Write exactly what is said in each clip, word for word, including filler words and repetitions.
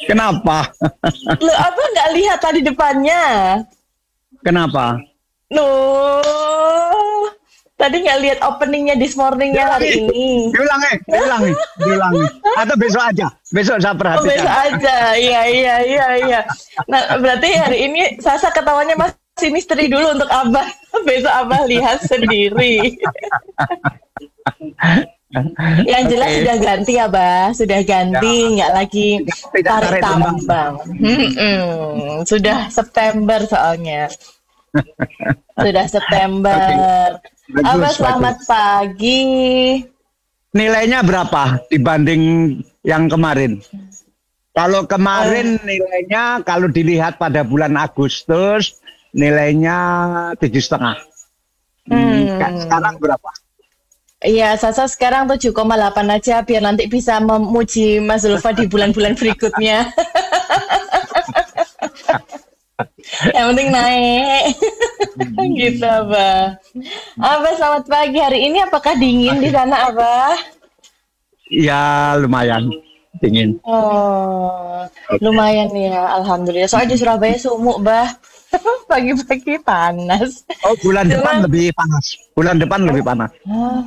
Kenapa? Loh, apa nggak lihat tadi depannya? Kenapa? Loh, tadi nggak lihat openingnya this morningnya hari ini. Diulangi, diulangi, diulangi. Atau besok aja, besok saya Oh, perhatikan. besok aja, iya iya iya iya. Nah, berarti hari ini Sasa ketawanya masih misteri dulu untuk Abah. Besok Abah lihat sendiri. Yang jelas Oke. sudah ganti ya, Bah. Sudah ganti, nggak lagi Tidak tarik tarik tambang. tambang. Mm-mm. Sudah September soalnya. Sudah September. Bagus, Abah bagus. selamat pagi. Nilainya berapa dibanding yang kemarin? Kalau kemarin nilainya kalau dilihat pada bulan Agustus nilainya tujuh setengah. Hmm. Sekarang berapa? Iya, Sasa sekarang tujuh koma delapan aja biar nanti bisa memuji Mas Zulfa di bulan-bulan berikutnya. Yang penting naik. Gitu, Abah. Abah, selamat pagi. Hari ini apakah dingin di sana, Abah? Ya lumayan dingin. Oh, lumayan ya, alhamdulillah. Soalnya di Surabaya sumuk, Bah. Pagi-pagi panas. Oh, bulan Cuma- depan lebih panas. Bulan depan lebih panas. Ah.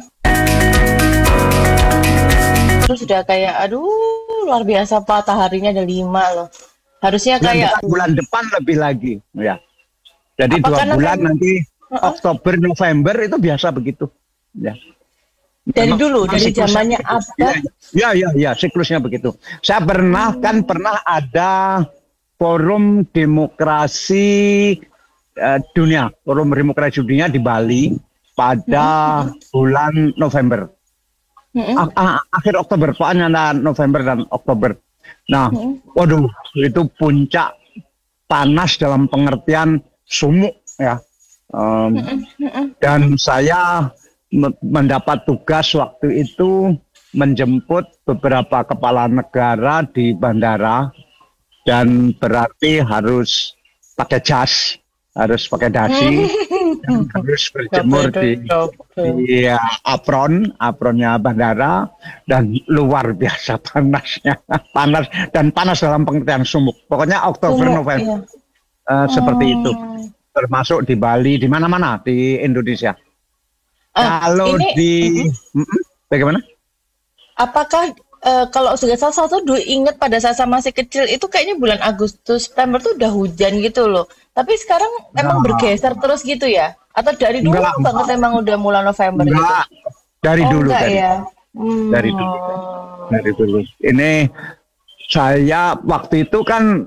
Terus sudah kayak, aduh, luar biasa mataharinya ada lima loh. Harusnya Bulan kayak depan, bulan depan lebih lagi, ya. Jadi Apakah dua bulan November- nanti Uh-uh. Oktober November itu biasa begitu. Ya. dari Memang dulu, dari siklusnya zamannya begitu. Abah. Ya, ya, ya, siklusnya begitu. Saya pernah kan pernah ada forum demokrasi eh, dunia, forum demokrasi dunia di Bali pada bulan November. Mm-mm. A- a- akhir Oktober, pokoknya antara November dan Oktober. Nah, waduh, itu puncak panas dalam pengertian sumuk ya. Em, dan saya me- mendapat tugas waktu itu menjemput beberapa kepala negara di bandara dan berarti harus pakai jas, harus pakai dasi, dan harus berjemur di di ya, apron, apronnya bandara dan luar biasa panasnya, panas dan panas dalam pengertian sumuk. Pokoknya Oktober Sumuk, November iya. eh, seperti Oh. itu, termasuk di Bali, di mana-mana di Indonesia. Ah, Kalau ini- di Mm-mm, bagaimana? Apakah eh, kalau sudah salah satu dulu ingat pada saat saya masih kecil itu kayaknya bulan Agustus September tuh udah hujan gitu loh. Tapi sekarang emang Nah. bergeser terus gitu ya? Atau dari dulu Enggak, banget emang udah mulai November gitu? Enggak, dari Oh, dulu enggak dari, ya. Hmm. dari dulu. dari dulu. Ini saya waktu itu kan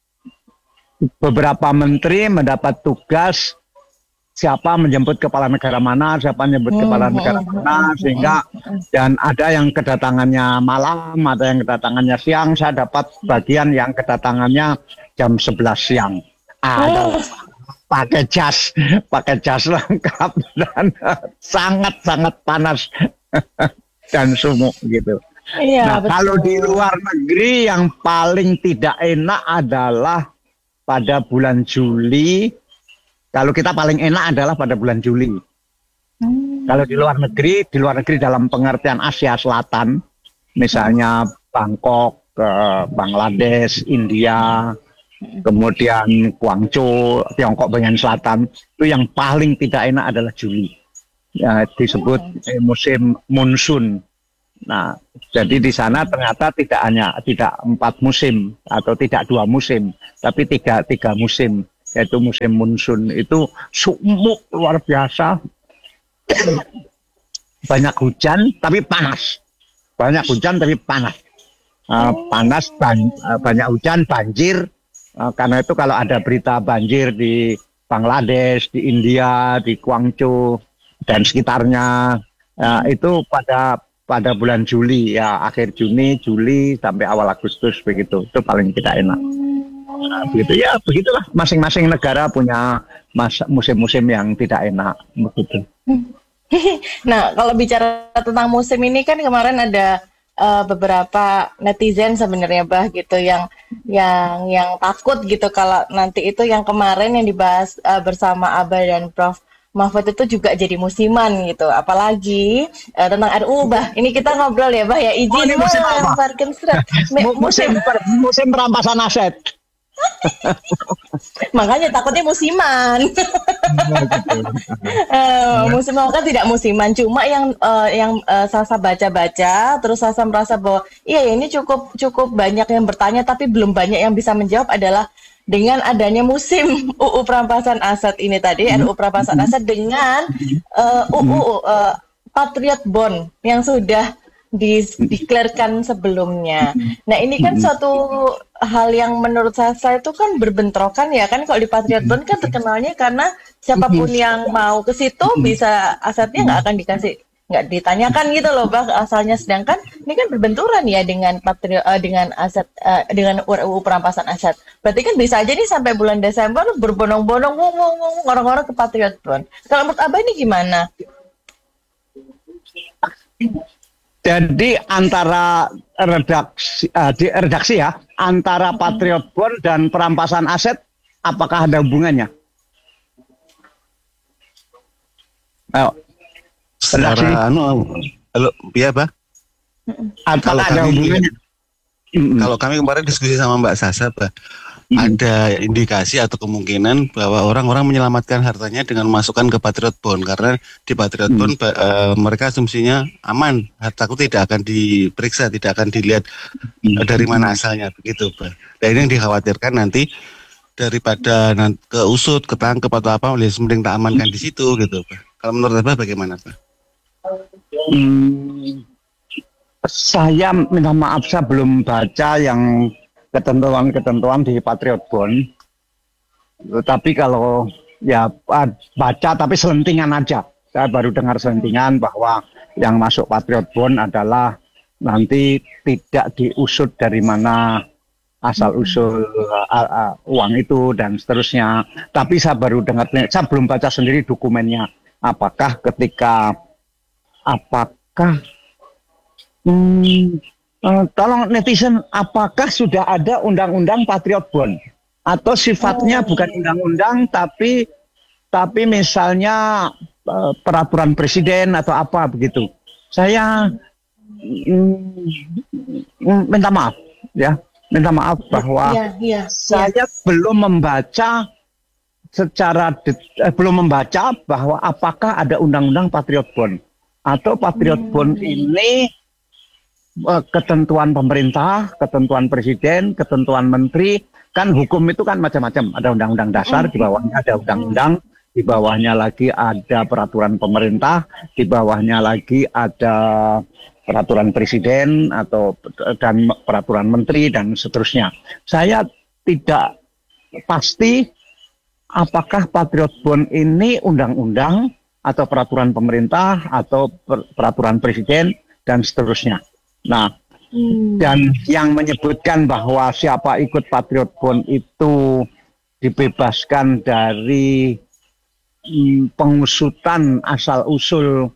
beberapa menteri mendapat tugas siapa menjemput kepala negara mana, siapa menjemput kepala negara mana, sehingga dan ada yang kedatangannya malam, ada yang kedatangannya siang. Saya dapat bagian yang kedatangannya jam sebelas siang. Ada pakai jas, pakai jas lengkap dan sangat-sangat panas dan sumuk gitu. Iya, Nah, betul. kalau di luar negeri yang paling tidak enak adalah pada bulan Juli. Kalau kita paling enak adalah pada bulan Juli. Hmm. Kalau di luar negeri, di luar negeri dalam pengertian Asia Selatan, misalnya Bangkok, ke Bangladesh, India, kemudian Guangzhou, Tiongkok bagian selatan, itu yang paling tidak enak adalah Juli. Ya, disebut eh, musim monsun. Nah, jadi di sana ternyata tidak hanya tidak empat musim atau tidak dua musim, tapi tiga tiga musim, yaitu musim monsun itu sumuk luar biasa, banyak hujan tapi panas, banyak hujan tapi panas, Uh, panas ban, uh, banyak hujan banjir. Uh, karena itu kalau ada berita banjir di Bangladesh, di India, di Guangzhou dan sekitarnya, uh, itu pada pada bulan Juli ya, akhir Juni, Juli sampai awal Agustus begitu. Itu paling tidak enak. Nah, begitu ya, begitulah. Masing-masing negara punya masa, musim-musim yang tidak enak begitu. Nah, kalau bicara tentang musim ini kan kemarin ada uh, beberapa netizen sebenarnya bah gitu yang yang yang takut gitu kalau nanti itu yang kemarin yang dibahas uh, bersama Abah dan Prof Mahfud itu juga jadi musiman gitu. Apalagi eh, tentang R U U, Bah. Ini kita ngobrol ya, Bah ya. Oh, Izin ini musim apa? melemparkan serat. Me- Mu- Musim musim. per- musim perampasan aset. Makanya takutnya musiman. Oh, gitu. Eh, musiman kan tidak musiman, cuma yang eh, yang eh, Sasa baca-baca, terus Sasa merasa bahwa iya ya, ini cukup cukup banyak yang bertanya, tapi belum banyak yang bisa menjawab adalah dengan adanya musim U U perampasan aset ini tadi, R U U perampasan aset dengan eh, U U eh, Patriot Bond yang sudah dideklarkan sebelumnya. Nah, ini kan suatu hal yang menurut saya itu kan berbentrokan ya kan, kalau di Patriot Bond kan terkenalnya karena siapapun yang mau ke situ bisa asetnya nggak akan dikasih, nggak ditanyakan gitu loh Bang asalnya, sedangkan ini kan berbenturan ya dengan Patriot eh, dengan aset eh, dengan R U U perampasan aset. Berarti kan bisa aja nih sampai bulan Desember berbondong-bondong wong, wong, wong, orang-orang ke Patriot Bond. Kalau menurut Abah ini gimana? Jadi antara redaksi, uh, di redaksi ya, antara Patriot Bond dan perampasan aset, apakah ada hubungannya? Ayo, redaksi, Secara anu, halo, iya Pak. apakah Kalau ada kami hubungannya? Mm-mm. kalau kami kemarin diskusi sama Mbak Sasa, Pak, Mm-mm. ada indikasi atau kemungkinan bahwa orang-orang menyelamatkan hartanya dengan memasukkan ke Patriot Bond, karena di Patriot Mm. Bond ba- eh, mereka asumsinya aman, hartaku tidak akan diperiksa, tidak akan dilihat eh, dari mana asalnya, begitu Pak. Dan ini yang dikhawatirkan nanti daripada nanti keusut, ketangkep atau apa, lebih mending tak amankan di situ, gitu Pak. Kalau menurut Bapak bagaimana Pak? Hmm, saya minta maaf, saya belum baca yang ketentuan-ketentuan di Patriot Bond. Tapi kalau ya ah, baca tapi selentingan aja. Saya baru dengar selentingan bahwa yang masuk Patriot Bond adalah nanti tidak diusut dari mana asal usul uh, uh, uang itu dan seterusnya. Tapi saya baru dengar, saya belum baca sendiri dokumennya. Apakah ketika apakah hmm, eh, tolong netizen, apakah sudah ada undang-undang Patriot Bond atau sifatnya Oh. bukan undang-undang tapi tapi misalnya eh, peraturan presiden atau apa begitu? Saya mm, mm, minta maaf ya, minta maaf bahwa Iya, iya, iya. saya belum membaca secara det- eh, belum membaca bahwa apakah ada undang-undang Patriot Bond atau Patriot Bond ini eh, ketentuan pemerintah, ketentuan presiden, ketentuan menteri. Kan hukum itu kan macam-macam. Ada undang-undang dasar, di bawahnya ada undang-undang, di bawahnya lagi ada peraturan pemerintah, di bawahnya lagi ada peraturan presiden atau dan peraturan menteri dan seterusnya. Saya tidak pasti apakah Patriot Bond ini undang-undang atau peraturan pemerintah atau per- peraturan presiden dan seterusnya. Nah, Hmm. dan yang menyebutkan bahwa siapa ikut Patriot Bond itu dibebaskan dari mm, pengusutan asal-usul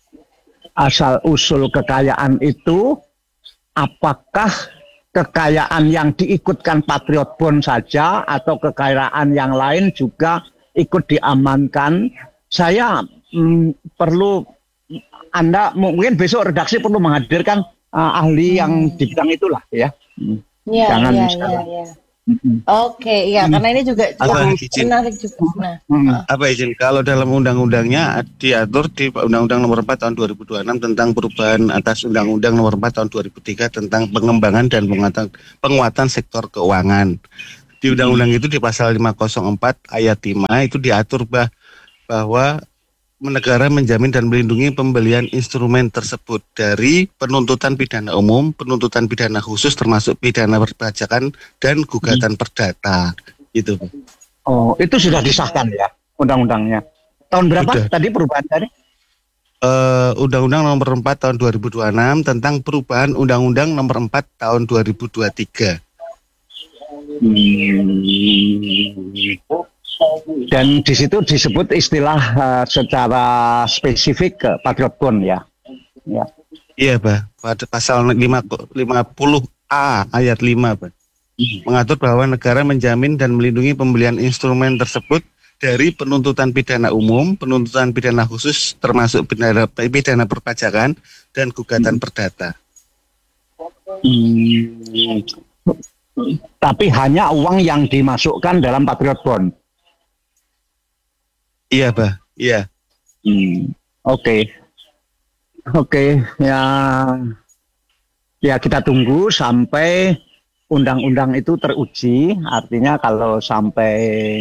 asal-usul kekayaan itu, apakah kekayaan yang diikutkan Patriot Bond saja atau kekayaan yang lain juga ikut diamankan? Saya mm, perlu Anda mungkin besok redaksi perlu menghadirkan uh, ahli yang di bidang itulah ya. Hmm. Iya, Jangan iya, misalnya. iya, iya. Mm-mm. Oke, iya, karena ini juga Apa cukup izin? menarik juga. Nah, Hmm. Apa izin? Kalau dalam undang-undangnya diatur di Undang-Undang Nomor empat Tahun dua ribu dua puluh enam tentang perubahan atas Undang-Undang Nomor empat Tahun dua ribu tiga tentang pengembangan dan penguatan, penguatan sektor keuangan. Di undang-undang itu di pasal lima nol empat ayat lima itu diatur bah, bahwa negara menjamin dan melindungi pembelian instrumen tersebut dari penuntutan pidana umum, penuntutan pidana khusus termasuk pidana perpajakan dan gugatan perdata. Gitu. Oh, itu sudah disahkan ya undang-undangnya. Tahun berapa Sudah. tadi perubahan tadi? Uh, Undang-Undang Nomor empat Tahun dua ribu dua puluh enam tentang perubahan Undang-Undang Nomor empat Tahun dua ribu dua puluh tiga. Hmm. Dan di situ disebut istilah uh, secara spesifik ke Patriot Bond ya. Ya. Iya, Pak. Pada pasal lima puluh A ayat lima, Pak. Mengatur bahwa negara menjamin dan melindungi pembelian instrumen tersebut dari penuntutan pidana umum, penuntutan pidana khusus, termasuk pidana, pidana perpajakan, dan gugatan Hmm. perdata. Hmm. Tapi hanya uang yang dimasukkan dalam Patriot Bond. Iya, Bah. Iya. Hmm. Oke, oke, ya, ya kita tunggu sampai undang-undang itu teruji. Artinya kalau sampai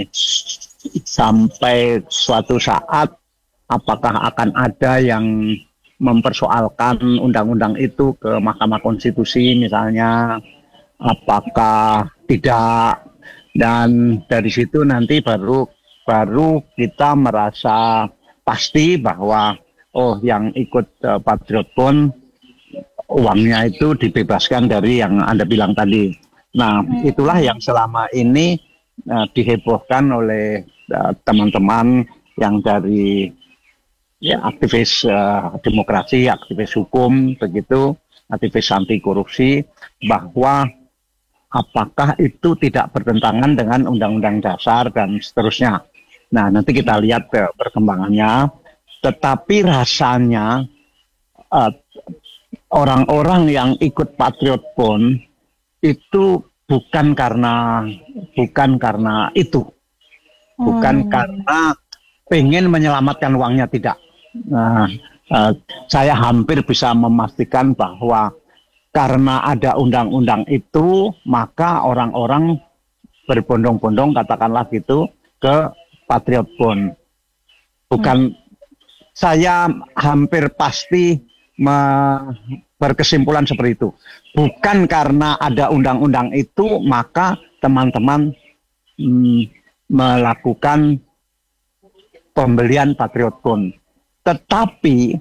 sampai suatu saat, apakah akan ada yang mempersoalkan undang-undang itu ke Mahkamah Konstitusi misalnya, apakah tidak, dan dari situ nanti baru baru kita merasa pasti bahwa oh yang ikut uh, Patriot Bond uangnya itu dibebaskan dari yang Anda bilang tadi. Nah, itulah yang selama ini uh, dihebohkan oleh uh, teman-teman yang dari ya aktivis uh, demokrasi, aktivis hukum begitu, aktivis anti korupsi, bahwa apakah itu tidak bertentangan dengan Undang-Undang Dasar dan seterusnya. Nah, nanti kita lihat ke perkembangannya. Tetapi rasanya uh, orang-orang yang ikut Patriot Bond itu bukan karena bukan karena itu, bukan Hmm. karena pengen menyelamatkan uangnya, tidak. Nah, uh, saya hampir bisa memastikan bahwa karena ada undang-undang itu, maka orang-orang berbondong-bondong, katakanlah gitu, ke Patriot Bond. Bukan, saya hampir pasti me- berkesimpulan seperti itu. Bukan karena ada undang-undang itu, maka teman-teman mm, melakukan pembelian Patriot Bond. Tetapi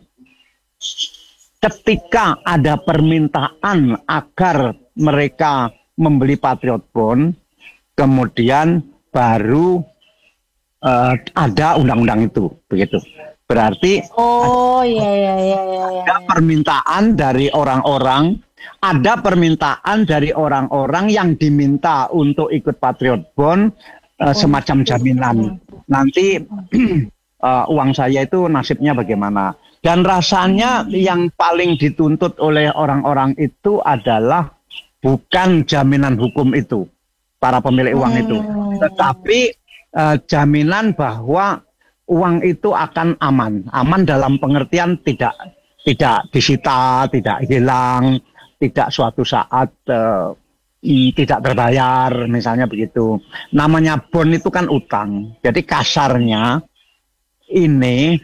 ketika ada permintaan agar mereka membeli Patriot Bond, kemudian baru uh, ada undang-undang itu, begitu. Berarti Oh, iya, iya, iya, iya, iya. ada permintaan dari orang-orang, ada permintaan dari orang-orang yang diminta untuk ikut Patriot Bond, uh, semacam jaminan. Nanti uh, uang saya itu nasibnya bagaimana? Dan rasanya yang paling dituntut oleh orang-orang itu adalah bukan jaminan hukum itu, para pemilik uang itu, tetapi uh, jaminan bahwa uang itu akan aman. Aman dalam pengertian tidak tidak disita, tidak hilang, tidak suatu saat uh, tidak terbayar, misalnya begitu. Namanya bond itu kan utang. Jadi kasarnya ini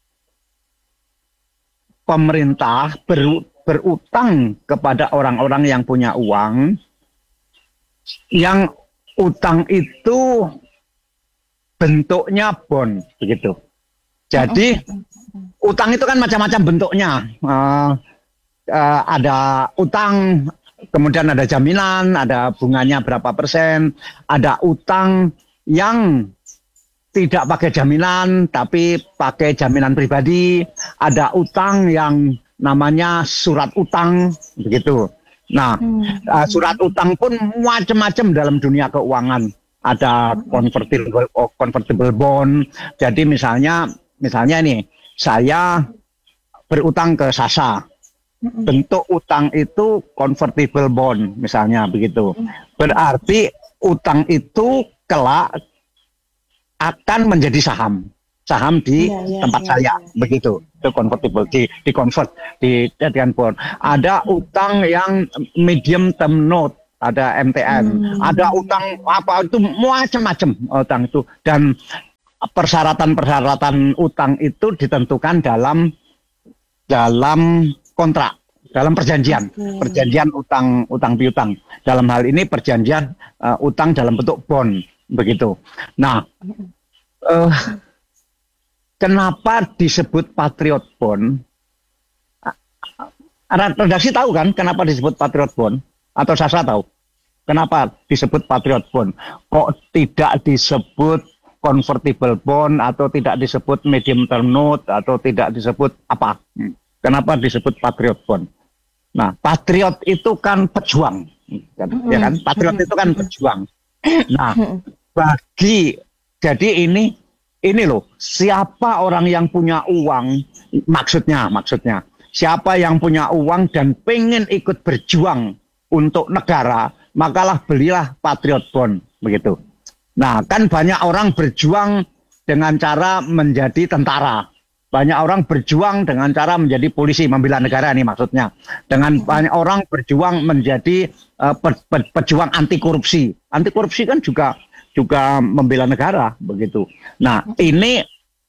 pemerintah ber, berutang kepada orang-orang yang punya uang, yang utang itu bentuknya bond, begitu. Jadi utang itu kan macam-macam bentuknya. Uh, uh, ada utang, kemudian ada jaminan, ada bunganya berapa persen, ada utang yang tidak pakai jaminan, tapi pakai jaminan pribadi. Ada utang yang namanya surat utang, begitu. Nah, uh, surat utang pun macam-macam dalam dunia keuangan. Ada convertible, convertible bond. Jadi misalnya, misalnya nih, saya berutang ke Sasa. Bentuk utang itu convertible bond, misalnya begitu. Berarti utang itu kelak akan menjadi saham, saham di Iya, iya, tempat iya, saya, iya. begitu. Itu convertible, di, di convert, di jadikan bond. Ada utang yang medium term note, ada M T N, ada utang apa itu macam-macam utang itu, dan persyaratan-persyaratan utang itu ditentukan dalam dalam kontrak, dalam perjanjian, perjanjian utang utang piutang. Dalam hal ini perjanjian uh, utang dalam bentuk bond, begitu. Nah, uh, kenapa disebut Patriot Bond? Redaksi tahu kan kenapa disebut Patriot Bond? Atau Sasa tahu kenapa disebut Patriot Bond? Kok tidak disebut convertible bond, atau tidak disebut medium term note, atau tidak disebut apa? Kenapa disebut Patriot Bond? Nah, patriot itu kan pejuang, kan? Ya kan? Patriot itu kan pejuang. Nah, bagi jadi ini ini loh, siapa orang yang punya uang, maksudnya, maksudnya, siapa yang punya uang dan pengen ikut berjuang untuk negara, makalah belilah Patriot Bond, begitu. Nah, kan banyak orang berjuang dengan cara menjadi tentara. Banyak orang berjuang dengan cara menjadi polisi, membela negara nih maksudnya. Dengan banyak orang berjuang menjadi uh, pe pe pejuang anti korupsi. Anti korupsi kan juga juga membela negara, begitu. Nah, ini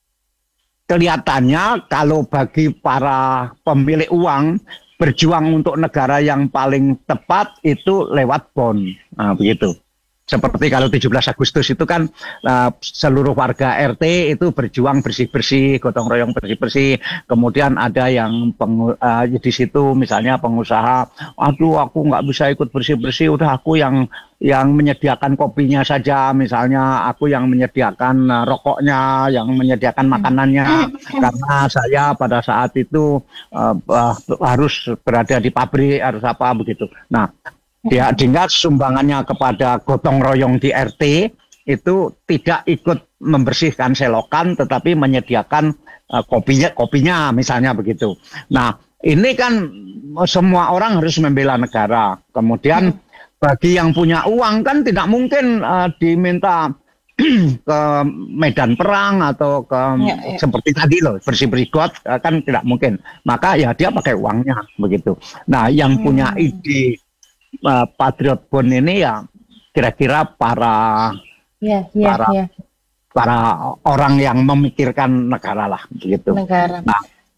kelihatannya kalau bagi para pemilik uang, berjuang untuk negara yang paling tepat itu lewat bond. Nah, begitu. Seperti kalau tujuh belas Agustus itu kan uh, seluruh warga R T itu berjuang bersih-bersih, gotong royong bersih-bersih. Kemudian ada yang pengu uh, di situ misalnya pengusaha, aduh aku nggak bisa ikut bersih-bersih, udah aku yang yang menyediakan kopinya saja, misalnya aku yang menyediakan uh, rokoknya, yang menyediakan makanannya, karena saya pada saat itu uh, uh, harus berada di pabrik, harus apa begitu. Nah, dia tinggal sumbangannya kepada gotong royong di R T itu tidak ikut membersihkan selokan, tetapi menyediakan uh, kopinya, kopinya misalnya begitu. Nah, ini kan semua orang harus membela negara. Kemudian bagi yang punya uang kan tidak mungkin uh, diminta ke medan perang atau ke ya, ya. seperti tadi loh bersih-bersih got uh, kan tidak mungkin. Maka ya dia pakai uangnya begitu. Nah, yang hmm. punya ide Uh, Patriot Bond ini ya kira-kira para ya, ya, para ya. para orang yang memikirkan negara lah begitu. Negara. Nah,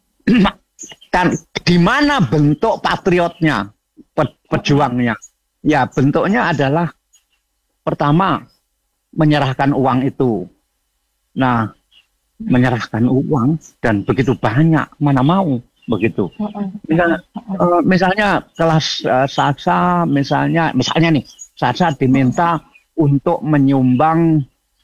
kan di mana bentuk patriotnya, pe pejuangnya? Ya bentuknya adalah pertama menyerahkan uang itu. Nah, menyerahkan uang dan begitu banyak, mana mau begitu. Misalnya, uh, misalnya kelas uh, Sasa, misalnya, misalnya nih, Sasa diminta untuk menyumbang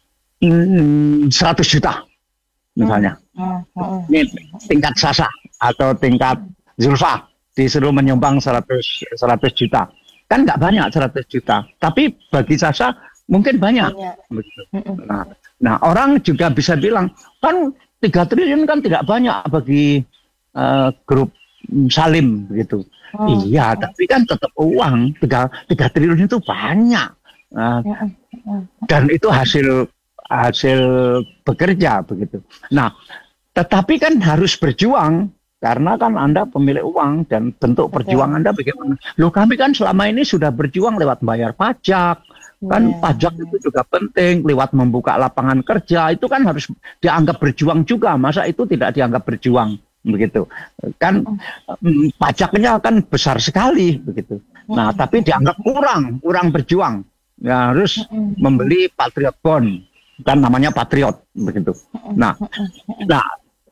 hmm, seratus juta, misalnya. Ini tingkat Sasa atau tingkat Zulfa disuruh menyumbang seratus juta. Kan nggak banyak seratus juta, tapi bagi Sasa mungkin banyak. Begitu. Nah, nah, orang juga bisa bilang, kan tiga triliun kan tidak banyak bagi Uh, grup Salim begitu. Oh. Iya, tapi kan tetap uang tiga triliun itu banyak. Uh, dan itu hasil hasil bekerja begitu. Nah, tetapi kan harus berjuang karena kan Anda pemilik uang dan bentuk perjuangan Anda bagaimana? Loh, kami kan selama ini sudah berjuang lewat bayar pajak. Kan yeah. pajak itu juga penting, lewat membuka lapangan kerja itu kan harus dianggap berjuang juga. Masa itu tidak dianggap berjuang? Begitu kan, mm, pajaknya kan besar sekali begitu. Nah, tapi dianggap kurang kurang berjuang, ya harus membeli Patriot Bond, kan namanya Patriot begitu. Nah, nah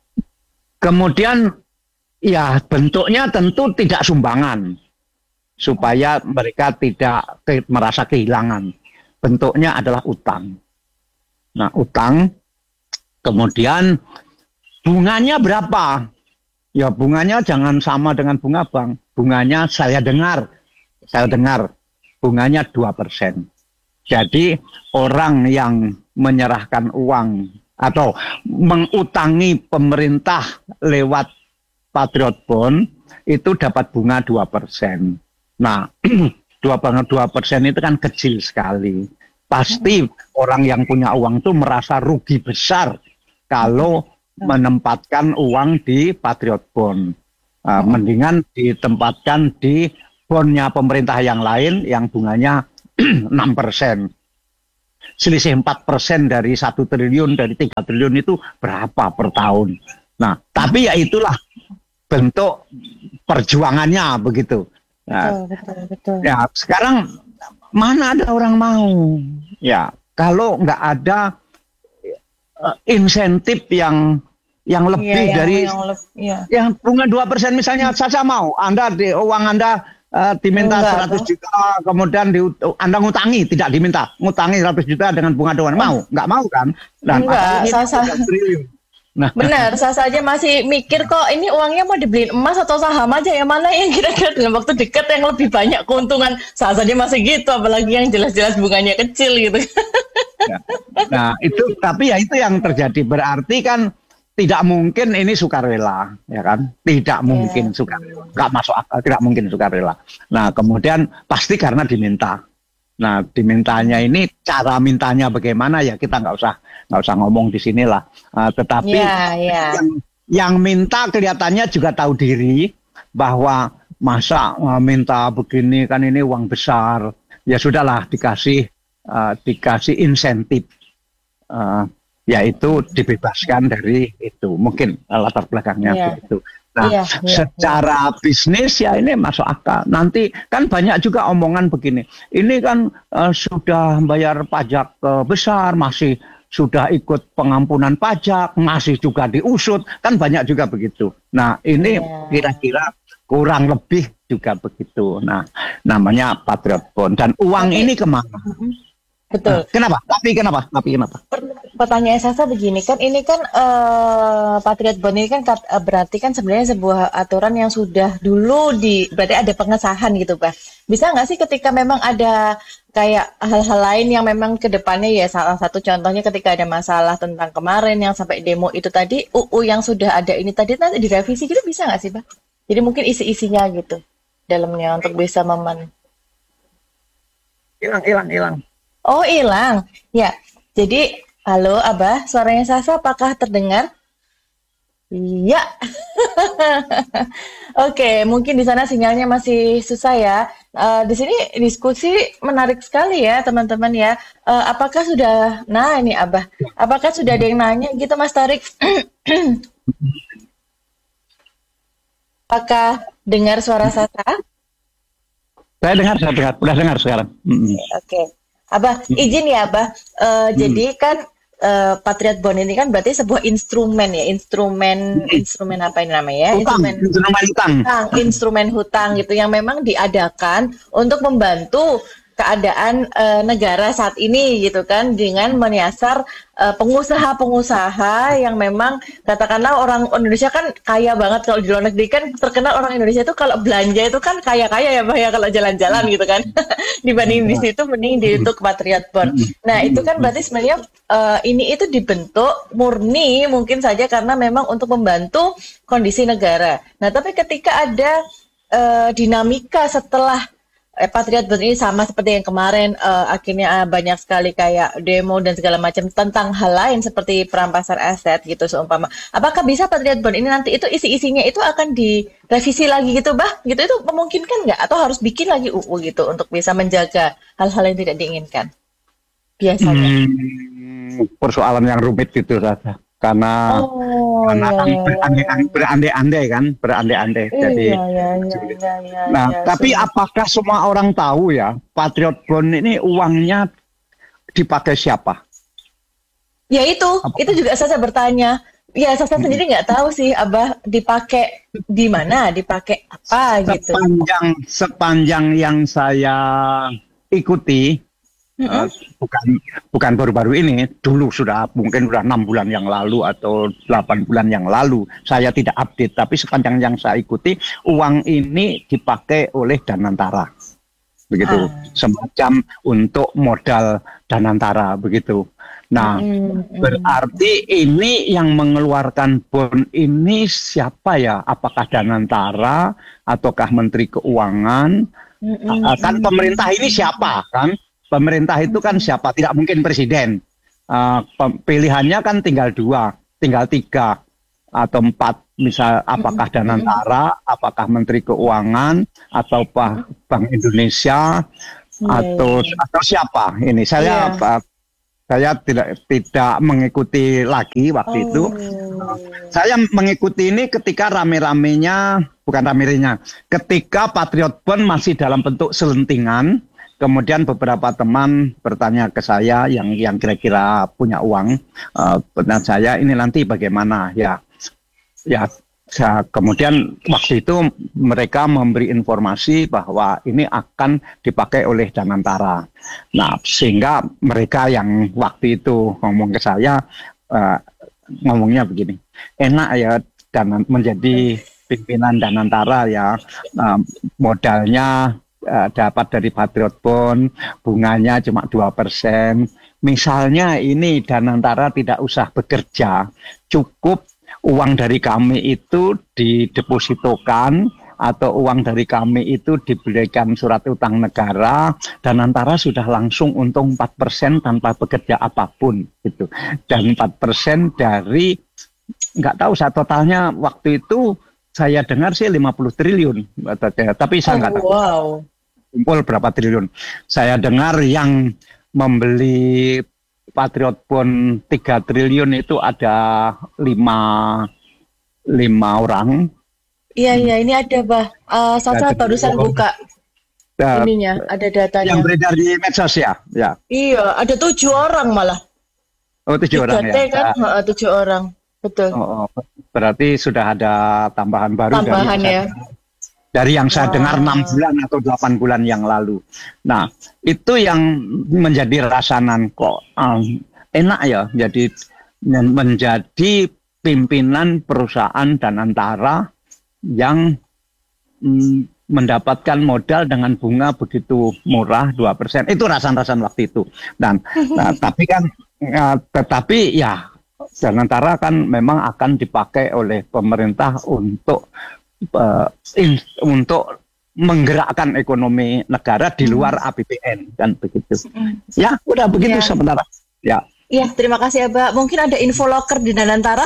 kemudian ya bentuknya tentu tidak sumbangan supaya mereka tidak ke, merasa kehilangan. Bentuknya adalah utang. Nah, utang kemudian bunganya berapa? Ya bunganya jangan sama dengan bunga bank. Bunganya saya dengar, saya dengar bunganya dua persen. Jadi orang yang menyerahkan uang atau mengutangi pemerintah lewat Patriot Bond itu dapat bunga dua persen. Nah, dua persen itu kan kecil sekali. Pasti orang yang punya uang itu merasa rugi besar kalau menempatkan uang di Patriot Bond. Uh, mendingan ditempatkan di bondnya pemerintah yang lain yang bunganya enam persen. Selisih empat persen dari satu triliun, dari tiga triliun itu berapa per tahun. Nah, tapi ya itulah bentuk perjuangannya begitu. Nah, betul, betul, betul. Ya, sekarang mana ada orang mau? Ya, kalau nggak ada uh, insentif yang yang lebih iya, dari yang, yang, iya. yang bunga dua persen misalnya, Sasa mau Anda di uang Anda uh, diminta Enggak, seratus juta, kemudian di, Anda ngutangi, tidak diminta, ngutangi seratus juta dengan bunga doang, mau? Nggak mau kan? Dan Enggak, Sasa. Nah. Benar, Sasa aja masih mikir kok ini uangnya mau dibeliin emas atau saham aja, yang mana yang kira-kira dalam waktu dekat yang lebih banyak keuntungan. Sasa aja masih gitu, apalagi yang jelas-jelas bunganya kecil gitu. Ya. Nah itu, tapi ya itu yang terjadi, berarti kan tidak mungkin ini sukarela, ya kan? Tidak mungkin Iya. sukarela, nggak masuk akal, tidak mungkin sukarela. Nah kemudian pasti karena diminta. Nah dimintanya ini, cara mintanya bagaimana ya kita nggak usah nggak usah ngomong di sinilah. Uh, tetapi Iya, iya. yang yang minta kelihatannya juga tahu diri bahwa masa uh, minta begini kan ini uang besar, ya sudahlah dikasih uh, dikasih insentif, uh, yaitu dibebaskan dari itu, mungkin uh, latar belakangnya Iya. begitu. Nah, Iya, iya, secara bisnis ya ini masuk akal. Nanti kan banyak juga omongan begini, ini kan uh, sudah bayar pajak uh, besar, masih sudah ikut pengampunan pajak, masih juga diusut, kan banyak juga begitu. Nah ini Iya. kira-kira kurang lebih juga begitu. Nah namanya Patriot Bond, dan uang Tapi- ini kemana? Betul. Nah, kenapa? Tapi kenapa? Tapi kenapa? Pertanyaan Sasa begini kan, ini kan eh, Patriot Bond ini kan kat- eh, berarti kan sebenarnya sebuah aturan yang sudah dulu di, berarti ada pengesahan gitu Pak. Bisa nggak sih ketika memang ada kayak hal-hal lain yang memang ke depannya, ya salah satu contohnya ketika ada masalah tentang kemarin yang sampai demo itu tadi, U U yang sudah ada ini tadi nanti direvisi gitu, bisa nggak sih Pak? Jadi mungkin isi-isinya gitu dalamnya untuk bisa meman. Hilang, hilang, hilang. Oh, hilang. Ya. Jadi, halo Abah, suaranya Sasa apakah terdengar? Iya. Oke, mungkin di sana sinyalnya masih susah ya. Eh, di sini diskusi menarik sekali ya, teman-teman ya. Eh, apakah sudah, nah ini Abah, apakah sudah ada yang nanya gitu Mas Tarik? Apakah dengar suara Sasa? Saya dengar, saya dengar, udah dengar sekarang. Mm-mm. Oke, Abah, izin ya Abah. Eh, Jadi kan eh, Patriot Bond ini kan berarti sebuah instrumen ya, instrumen, instrumen apa ini namanya ya? Utang, Instrumen instrumen utang. hutang, instrumen hutang gitu yang memang diadakan untuk membantu keadaan eh, negara saat ini gitu kan, dengan menyasar eh, pengusaha-pengusaha yang memang katakanlah orang Indonesia kan kaya banget, kalau di luar negeri kan terkenal orang Indonesia itu kalau belanja itu kan kaya-kaya ya Bah ya, kalau jalan-jalan gitu kan. Dibanding di situ mending di itu Patriot Bond. Nah, itu kan berarti sebenarnya eh, ini itu dibentuk murni mungkin saja karena memang untuk membantu kondisi negara. Nah, tapi ketika ada eh, dinamika setelah eh, Patriot Bond ini sama seperti yang kemarin, eh, akhirnya eh, banyak sekali kayak demo dan segala macam tentang hal lain seperti perampasan aset gitu seumpama. Apakah bisa Patriot Bond ini nanti itu isi-isinya itu akan direvisi lagi gitu, Bah? Gitu itu memungkinkan nggak? Atau harus bikin lagi U U gitu untuk bisa menjaga hal-hal yang tidak diinginkan? Biasanya. Hmm, persoalan yang rumit itu saja. Karena Oh, karena iya, kan iya, iya. berandai- berandai-andai kan, berandai-andai. Jadi, Iya, iya, iya, iya, iya, nah, iya, tapi sudah. apakah semua orang tahu ya, Patriot Bond ini uangnya dipakai siapa? Ya itu, itu juga saya bertanya. Ya, saya sendiri nggak tahu sih, Abah dipakai di mana, dipakai apa gitu. Sepanjang sepanjang yang saya ikuti, Mm-mm. eh, bukan bukan baru-baru ini, dulu sudah mungkin sudah enam bulan yang lalu atau delapan bulan yang lalu, saya tidak update. Tapi sepanjang yang saya ikuti, uang ini dipakai oleh Danantara, begitu, Ah. semacam untuk modal Danantara, begitu. Nah, Mm-mm. berarti ini yang mengeluarkan bond ini siapa ya? Apakah Danantara ataukah Menteri Keuangan? Mm-mm. Uh, kan pemerintah ini siapa kan? Pemerintah itu kan siapa? Tidak mungkin presiden. Uh, pem- pilihannya kan tinggal dua, tinggal tiga atau empat. Misal apakah Danantara, apakah Menteri Keuangan, atau Pak Bank Indonesia, Iya, atau iya. atau siapa? Ini saya Iya. uh, saya tidak tidak mengikuti lagi waktu itu. Oh. Saya mengikuti ini ketika rame-ramenya, bukan rame-ramenya, ketika Patriot Bond masih dalam bentuk selentingan. Kemudian beberapa teman bertanya ke saya yang yang kira-kira punya uang, uh, bertanya saya ini nanti bagaimana ya, ya. Ya, kemudian waktu itu mereka memberi informasi bahwa ini akan dipakai oleh Danantara. Nah, sehingga mereka yang waktu itu ngomong ke saya, uh, ngomongnya begini, enak ya dan menjadi pimpinan Danantara ya, uh, modalnya uh, dapat dari Patriot Bond, bunganya cuma dua persen, misalnya ini Danantara tidak usah bekerja, cukup uang dari kami itu didepositokan atau uang dari kami itu diberikan surat utang negara, Danantara sudah langsung untung empat persen tanpa bekerja apapun gitu. Dan empat persen dari, nggak tahu saya totalnya waktu itu saya dengar sih lima puluh triliun, tapi saya nggak Oh, tahu wow. kumpul berapa triliun. Saya dengar yang membeli Patriot Bond tiga triliun itu ada lima lima orang. Iya, iya, ini ada, Bah. Eh, Sasa Ada barusan triliun. buka Nah, ininya, ada datanya. yang beredar di medsos ya, ya. Iya, ada tujuh orang malah. Oh, tujuh orang tiga T ya. kan, Heeh, tujuh orang. Betul. Oh, oh, berarti sudah ada tambahan baru Tambahan dari ya. dari yang saya Wah. dengar enam bulan atau delapan bulan yang lalu. Nah, itu yang menjadi rasanan kok um, enak ya, jadi menjadi pimpinan perusahaan Danantara yang mm, mendapatkan modal dengan bunga begitu murah dua persen. Itu rasan-rasan waktu itu. Dan nah, tapi kan uh, tetapi ya Danantara kan memang akan dipakai oleh pemerintah untuk uh, in, untuk menggerakkan ekonomi negara di luar A P B N kan begitu. Ya, udah begitu Ya. sementara. Ya. Iya, terima kasih ya, Mbak. Mungkin ada info loker di Danantara.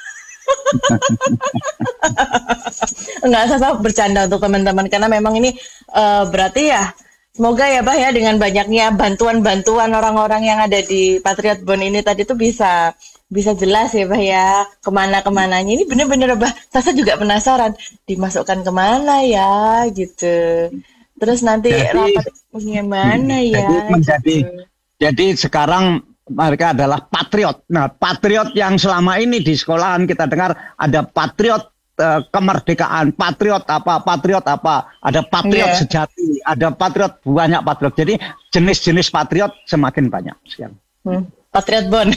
Enggak, saya bercanda untuk teman-teman karena memang ini eh, berarti ya semoga ya, Bah, ya dengan banyaknya bantuan-bantuan orang-orang yang ada di Patriot Bond ini tadi tuh bisa bisa jelas ya, Bah, ya kemana-kemananya. Ini bener-bener, Bah, Sasa juga penasaran dimasukkan kemana ya gitu. Terus nanti Jadi- rapatnya mana ya? Jadi menjadi gitu. jadi sekarang mereka adalah patriot. Nah, patriot yang selama ini di sekolahan kita dengar ada patriot eh, kemerdekaan, patriot apa, patriot apa, ada patriot Iya. sejati, ada patriot banyak patriot. Jadi jenis-jenis patriot semakin banyak sekarang. Hmm, Patriot Bond.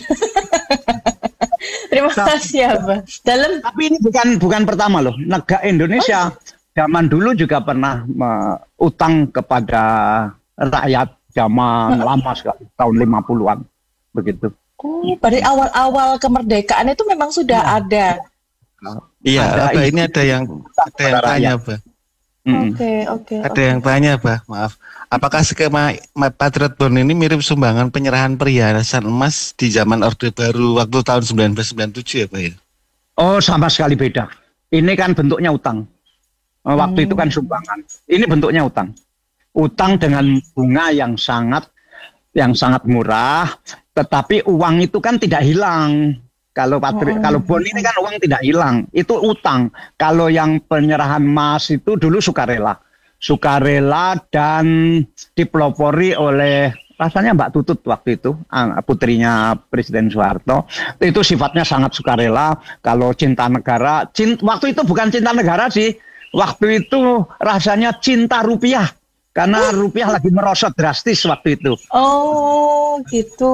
Terima kasih ya, Bah. Dalam Tapi ini bukan bukan pertama loh. Negara Indonesia zaman dulu juga pernah eh, utang kepada rakyat zaman lama sekali, tahun lima puluhan begitu. Oh, dari awal-awal kemerdekaan itu memang sudah ada. Iya, Ada Abah, isu ini ada yang ada yang kepada tanya, rakyat. Bah. Mm-mm. Oke, oke, Ada oke. yang tanya, Bah, maaf. Apakah skema Ma- Patriot Bond ini mirip sumbangan penyerahan perhiasan emas di zaman Orde Baru waktu tahun seribu sembilan ratus sembilan puluh tujuh ya, Pak ya? Oh, sama sekali beda. Ini kan bentuknya utang. Eh, Waktu itu kan sumbangan. Ini bentuknya utang. Utang dengan bunga yang sangat yang sangat murah, tetapi uang itu kan tidak hilang. Kalau patri, kalau bond ini kan uang tidak hilang, itu utang. Kalau yang penyerahan emas itu dulu sukarela, sukarela dan dipelopori oleh rasanya Mbak Tutut waktu itu, ah, putrinya Presiden Soeharto. Itu sifatnya sangat sukarela. Kalau cinta negara, cinta, waktu itu bukan cinta negara sih, waktu itu rasanya cinta rupiah. Karena rupiah lagi merosot drastis waktu itu. Oh, gitu.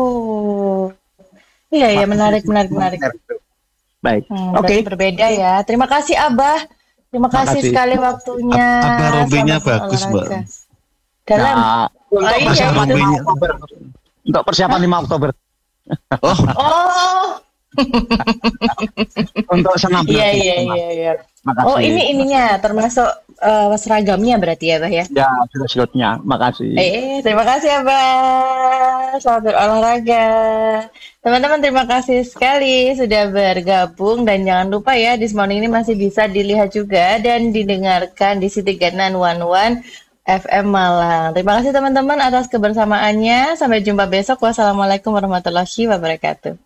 Iya, iya, menarik, menarik, menarik. Baik, Hmm, oke. berarti berbeda ya. Terima kasih, Abah. Terima kasih kasih. sekali waktunya. Ab- Abah rombenya Selamat bagus, Mbak. berolahraga. Dalam. Nah, untuk Oh, iya, persiapan betul. lima Oktober. Untuk persiapan lima Oktober. Oh, Oh, Untuk senam. iya, iya, iya, iya. Makasih. Oh, ini ininya termasuk eh, seragamnya berarti ya, Bah, ya? Ya, slot-slotnya. Makasih. Eh, terima kasih Abah. Selamat berolahraga. Teman-teman, terima kasih sekali sudah bergabung dan jangan lupa ya, This Morning ini masih bisa dilihat juga dan didengarkan di C tiga enam satu F M Malang. Terima kasih teman-teman atas kebersamaannya. Sampai jumpa besok. Wassalamualaikum warahmatullahi wabarakatuh.